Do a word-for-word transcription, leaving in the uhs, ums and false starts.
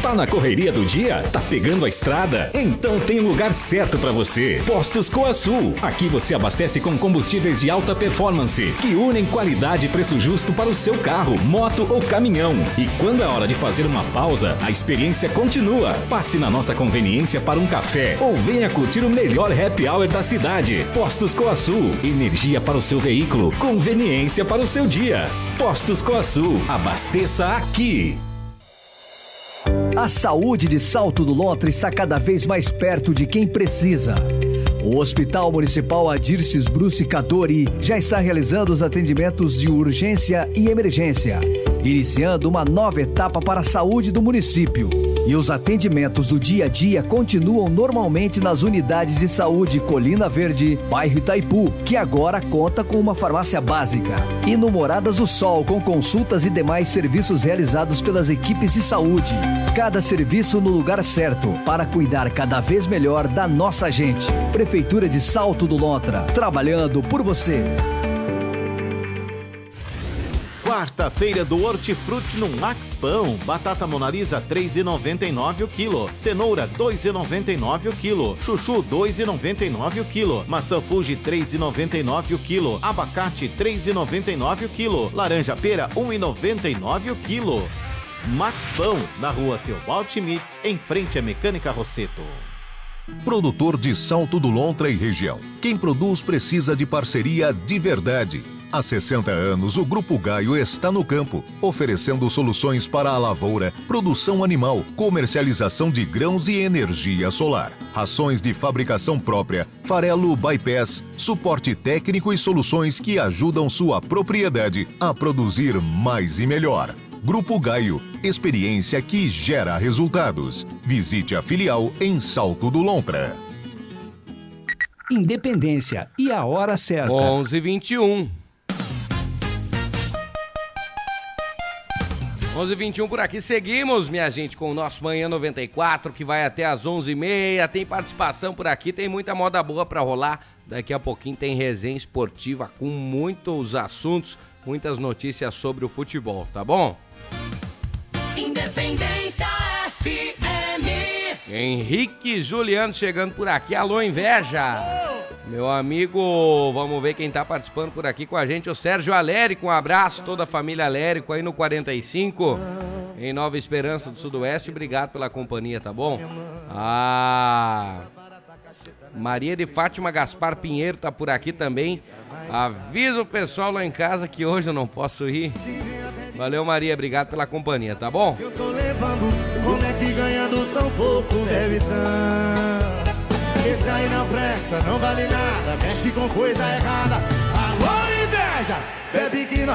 Tá na correria do dia? Tá pegando a estrada? Então tem um lugar certo para você. Postos Coasul. Aqui você abastece com combustíveis de alta performance, que unem qualidade e preço justo para o seu carro, moto ou caminhão. E quando é hora de fazer uma pausa, a experiência continua. Passe na nossa conveniência para um café ou venha curtir o melhor happy hour da cidade. Postos Coasul. Energia para o seu veículo, conveniência para o seu dia. Postos Coasul. Abasteça aqui. A saúde de Salto do Lontra está cada vez mais perto de quem precisa. O Hospital Municipal Adirces Bruce Cadori já está realizando os atendimentos de urgência e emergência, iniciando uma nova etapa para a saúde do município. E os atendimentos do dia a dia continuam normalmente nas unidades de saúde Colina Verde, bairro Itaipu, que agora conta com uma farmácia básica. E no Moradas do Sol, com consultas e demais serviços realizados pelas equipes de saúde. Cada serviço no lugar certo, para cuidar cada vez melhor da nossa gente. Prefeitura de Salto do Lontra, trabalhando por você. Quarta-feira do Hortifruti no Max Pão. Batata Monalisa três reais e noventa e nove centavos o quilo. Cenoura dois reais e noventa e nove centavos o quilo. Chuchu dois reais e noventa e nove centavos o quilo. Maçã Fuji três reais e noventa e nove centavos o quilo. Abacate três reais e noventa e nove centavos o quilo. Laranja pera um real e noventa e nove centavos o quilo. Max Pão, na rua Teobald Schmitz, em frente à Mecânica Rosseto. Produtor de Salto do Lontra e região. Quem produz precisa de parceria de verdade. Há sessenta anos, o Grupo Gaio está no campo, oferecendo soluções para a lavoura, produção animal, comercialização de grãos e energia solar. Rações de fabricação própria, farelo bypass, suporte técnico e soluções que ajudam sua propriedade a produzir mais e melhor. Grupo Gaio, experiência que gera resultados. Visite a filial em Salto do Lontra. Independência e a hora certa. onze e vinte e um. onze e vinte e um por aqui, seguimos, minha gente, com o nosso Manhã noventa e quatro, que vai até às onze e meia, tem participação por aqui, tem muita moda boa pra rolar, daqui a pouquinho tem resenha esportiva com muitos assuntos, muitas notícias sobre o futebol, tá bom? Independência F M. Henrique Juliano chegando por aqui, alô Inveja! Meu amigo, vamos ver quem tá participando por aqui com a gente, o Sérgio Alérico, um abraço, toda a família Alérico aí no quarenta e cinco, em Nova Esperança do Sudoeste, obrigado pela companhia, tá bom? Ah, Maria de Fátima Gaspar Pinheiro tá por aqui também, avisa o pessoal lá em casa que hoje eu não posso ir. Valeu, Maria, obrigado pela companhia, tá bom? Eu tô levando, como é que ganhando tão pouco deve estar? Esse aí não presta, não vale nada, mexe com coisa errada. Alô, inveja, bebe que não